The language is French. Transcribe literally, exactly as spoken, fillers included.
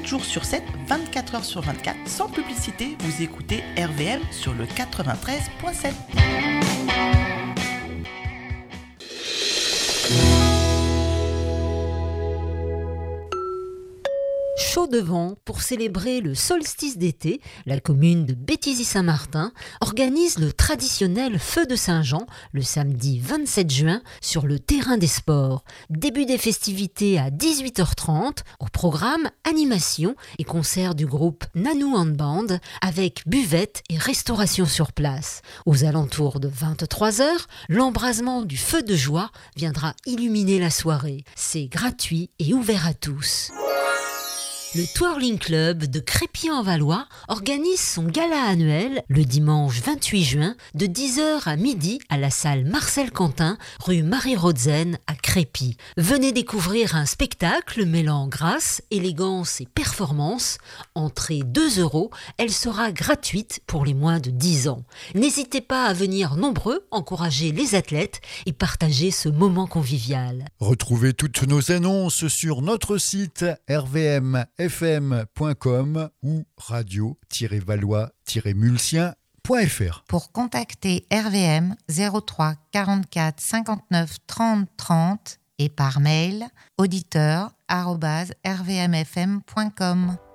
jours sur sept, vingt-quatre heures sur vingt-quatre, sans publicité, vous écoutez R V M sur le quatre-vingt-treize virgule sept. Chaud de vent pour célébrer le solstice d'été, la commune de Béthisy-Saint-Martin organise le traditionnel feu de Saint-Jean le samedi vingt-sept juin sur le terrain des sports. Début des festivités à dix-huit heures trente, au programme animation et concert du groupe Nanou Handband avec buvette et restauration sur place. Aux alentours de vingt-trois heures, l'embrasement du feu de joie viendra illuminer la soirée. C'est gratuit et ouvert à tous. Le Twirling Club de Crépy-en-Valois organise son gala annuel le dimanche vingt-huit juin de dix heures à midi à la salle Marcel Quentin, rue Marie-Rodzen à Crépy. Venez découvrir un spectacle mêlant grâce, élégance et performance. Entrée deux euros, elle sera gratuite pour les moins de dix ans. N'hésitez pas à venir nombreux, encourager les athlètes et partager ce moment convivial. Retrouvez toutes nos annonces sur notre site r v m f m point com ou radio tiret valois tiret mulsien point f r. Pour contacter R V M, zéro trois quarante-quatre cinquante-neuf trente trente et par mail auditeur arobase r v m f m point com.